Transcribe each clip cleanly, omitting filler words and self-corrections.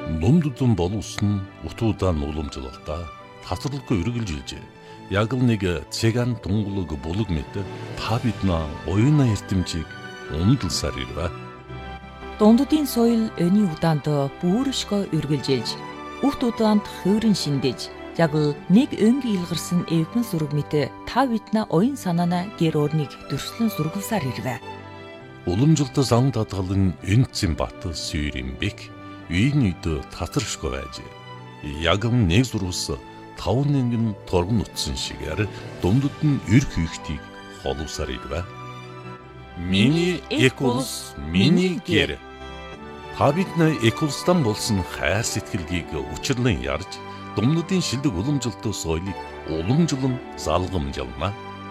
Нулимдудун боловсон утуудан уламжлалтаа тасралгүй үргэлжилжээ. Яг л нэг цэган тунгалаг булаг мэт та биднээ оюуна эрдэмжийг ундалсаар ирвэ. Дунддын соёл өний удаанд бүршгөө үргэлжилж, урт удаанд хувирын шиндэж, яг л нэг өнг илгарсан эвгэн зураг мэт та биднээ оюун санаана гэр орныг дүрслэн сургалсаар ирвэ. Уламжлалт зан татгалын энцэн бат сүйрэмбек үйн үйдө татаршгүй байж. Яг нэг зурвас 5 нэгэн торгон утсан шигээр дундад нь эрх үйхтийг холовсаар ирвэ. Миний эколс, миний гэр. Та биднээ эколстан болсон хайр сэтгэлгийг учирлан ярьж, дундадын шилдэг уламжлалт соёлыг уламжлан залгамжлана.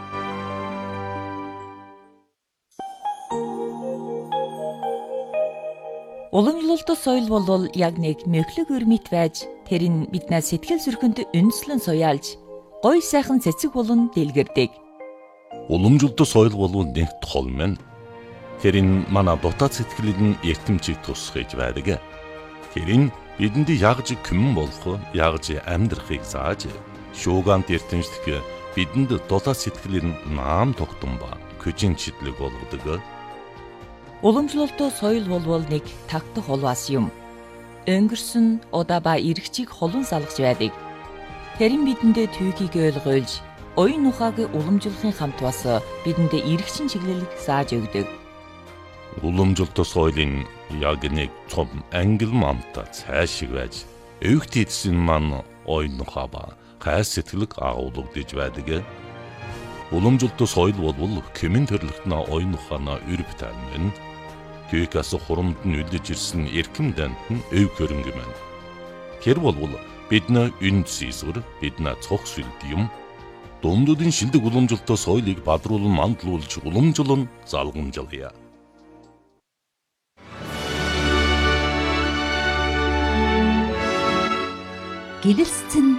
Уламжлалт соёл бол яг нэг мөхлөг өрмөт байж, тэр нь биднээ сэтгэл зүрхэнд үндэслэн суяалж, гоё сайхан цэцэг болон дэлгэрдэг. Уламжлалт соёл бол нэг тол мэн. Тэр нь манай дотоод сэтгэлийн эртэмжийг тусгаж байдаг. Тэр нь бидэнд ягж күмэн болох, ягж амьдрахыг зааж, шуугант эртэмжлэх бидэнд дотоод сэтгэлийн наам тогтсон ба көжин читлэг болгодог. Уламжлалт соёл бол нэг тагтах улваас юм. Өнгөрсөн удаа ба иргэчийг холон салгаж байдаг. Тэр нь бидэндээ түүхийг ойлгуулж, оюун ухааг уламжлахын хамт бас бидэндээ иргэчин чиглэлийг зааж өгдөг. Уламжлалт соёлын яг нэг том ангил мамта цаашиг байж, өвгт эдсэн маань оюун ухаа ба хайр сэтгэлэг агуулгадж байдаг. Уламжлалт соёл бол кэмэн төрлөختнө оюун ухаанаа өрөв таймэн. Түүхээс хурамд нь үлдэж ирсэн эрхэм дант нь өв хөрөнгө мэн. Тэр бол бидний үнд сийсвэр, бидний цог сүлд юм. Дундадын шилдэг уламжлалт соёлыг бадруулан мандлуулж уламжлан залгамжлая. Гэрэлцэн